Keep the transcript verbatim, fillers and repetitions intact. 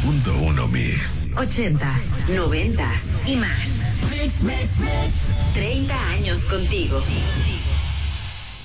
punto uno Mix. Ochentas, noventas y más. Mix, mix, mix. treinta años contigo.